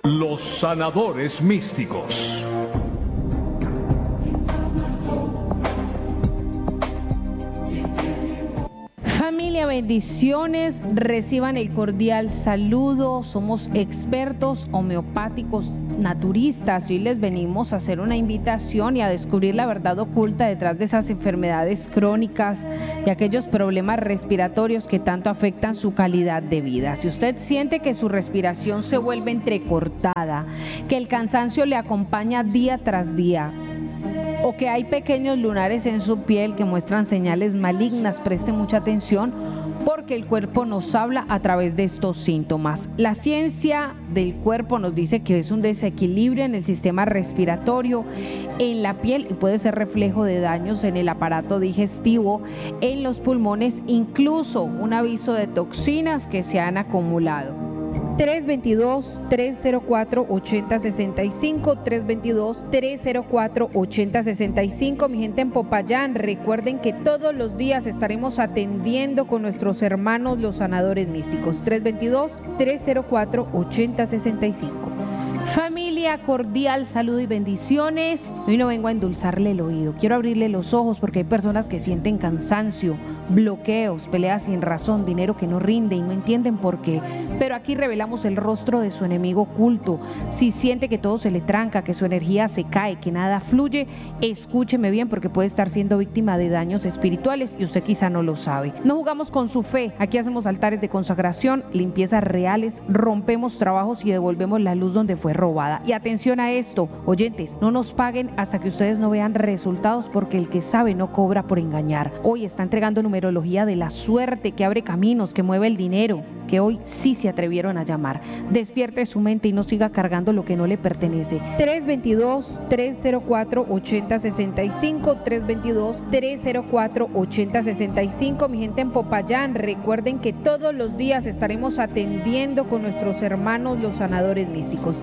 Los sanadores místicos. Familia, bendiciones, reciban el cordial saludo. Somos expertos homeopáticos naturistas y hoy les venimos a hacer una invitación y a descubrir la verdad oculta detrás de esas enfermedades crónicas y aquellos problemas respiratorios que tanto afectan su calidad de vida. Si usted siente que su respiración se vuelve entrecortada, que el cansancio le acompaña día tras día, o que hay pequeños lunares en su piel que muestran señales malignas, preste mucha atención porque el cuerpo nos habla a través de estos síntomas. La ciencia del cuerpo nos dice que es un desequilibrio en el sistema respiratorio, en la piel, y puede ser reflejo de daños en el aparato digestivo, en los pulmones, incluso un aviso de toxinas que se han acumulado. 322-304-8065, 322-304-8065. Mi gente en Popayán, recuerden que todos los días estaremos atendiendo con nuestros hermanos los sanadores místicos. 322-304-8065. Familia, cordial saludo y bendiciones. Hoy no vengo a endulzarle el oído, quiero abrirle los ojos porque hay personas que sienten cansancio, bloqueos, peleas sin razón, dinero que no rinde y no entienden por qué. Pero aquí revelamos el rostro de su enemigo oculto. Si siente que todo se le tranca, que su energía se cae, que nada fluye, escúcheme bien porque puede estar siendo víctima de daños espirituales y usted quizá no lo sabe. No jugamos con su fe, aquí hacemos altares de consagración, limpiezas reales, rompemos trabajos y devolvemos la luz donde fue robada. Y atención a esto, oyentes, no nos paguen hasta que ustedes no vean resultados porque el que sabe no cobra por engañar. Hoy está entregando numerología de la suerte que abre caminos, que mueve el dinero, que hoy sí se atrevieron a llamar. Despierte su mente y no siga cargando lo que no le pertenece. 322-304-8065, 322-304-8065. Mi gente en Popayán, recuerden que todos los días estaremos atendiendo con nuestros hermanos los sanadores místicos.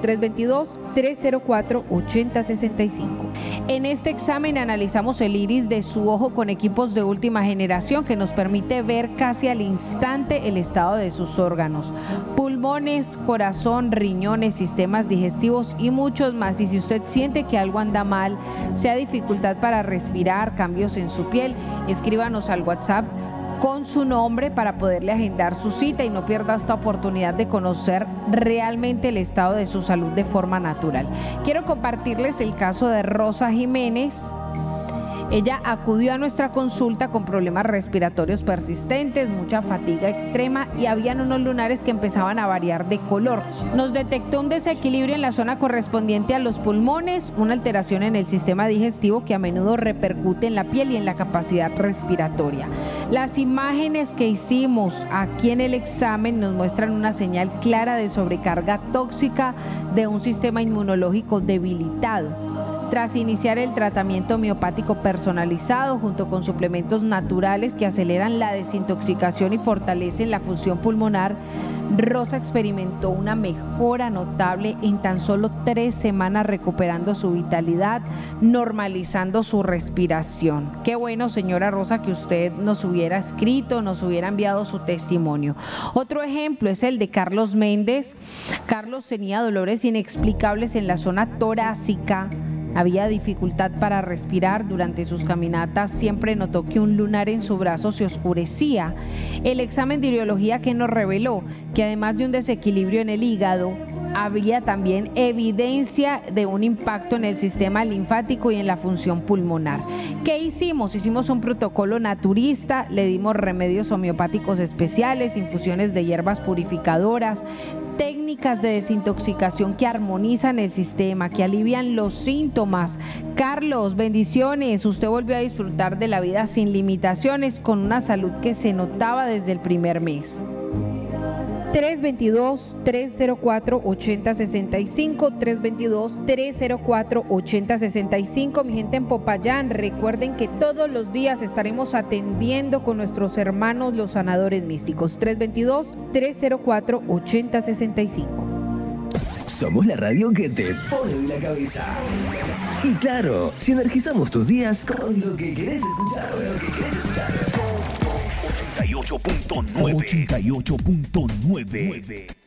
322-304-8065. En este examen analizamos el iris de su ojo con equipos de última generación que nos permite ver casi al instante el estado de sus órganos, pulmones, corazón, riñones, sistemas digestivos y muchos más. Y si usted siente que algo anda mal, sea dificultad para respirar, cambios en su piel, escríbanos al WhatsApp con su nombre para poderle agendar su cita y no pierda esta oportunidad de conocer realmente el estado de su salud de forma natural. Quiero compartirles el caso de Rosa Jiménez. Ella acudió a nuestra consulta con problemas respiratorios persistentes, mucha fatiga extrema y habían unos lunares que empezaban a variar de color. Nos detectó un desequilibrio en la zona correspondiente a los pulmones, una alteración en el sistema digestivo que a menudo repercute en la piel y en la capacidad respiratoria. Las imágenes que hicimos aquí en el examen nos muestran una señal clara de sobrecarga tóxica de un sistema inmunológico debilitado. Tras iniciar el tratamiento homeopático personalizado junto con suplementos naturales que aceleran la desintoxicación y fortalecen la función pulmonar, Rosa experimentó una mejora notable en tan solo 3 semanas, recuperando su vitalidad, normalizando su respiración. Qué bueno, señora Rosa, que usted nos hubiera escrito, nos hubiera enviado su testimonio. Otro ejemplo es el de Carlos Méndez. Carlos tenía dolores inexplicables en la zona torácica. Había dificultad para respirar durante sus caminatas, siempre notó que un lunar en su brazo se oscurecía. El examen de urología que nos reveló que además de un desequilibrio en el hígado, había también evidencia de un impacto en el sistema linfático y en la función pulmonar. ¿Qué hicimos? Hicimos un protocolo naturista, le dimos remedios homeopáticos especiales, infusiones de hierbas purificadoras, técnicas de desintoxicación que armonizan el sistema, que alivian los síntomas. Carlos, bendiciones. Usted volvió a disfrutar de la vida sin limitaciones, con una salud que se notaba desde el primer mes. 322-304-8065, 322-304-8065. Mi gente en Popayán, recuerden que todos los días estaremos atendiendo con nuestros hermanos los sanadores místicos. 322-304-8065. Somos la radio que te pone de la cabeza. Y claro, si energizamos tus días con lo que querés escuchar. 88.9.